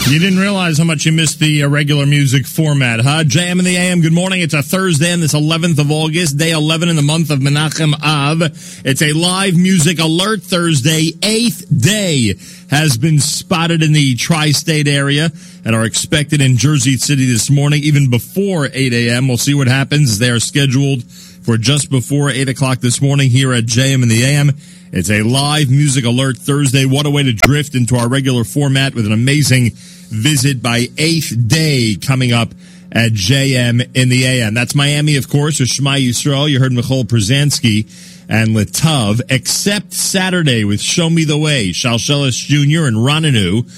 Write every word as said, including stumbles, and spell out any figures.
You didn't realize how much you missed the uh, regular music format, huh? J M in the A M, good morning. It's a Thursday on this eleventh of August, day eleven in the month of Menachem Av. It's a live music alert Thursday. Eighth day has been spotted in the tri-state area and are expected in Jersey City this morning, even before eight a.m. We'll see what happens. They are scheduled for just before eight o'clock this morning here at J M in the A M. It's a live music alert Thursday. What a way to drift into our regular format with an amazing visit by eighth day coming up at J M in the A M. That's Miami, of course, with Shema Yisrael. You heard Michal Przanski and Litav, except Saturday with Show Me the Way, Shalshelis Junior and Rananu.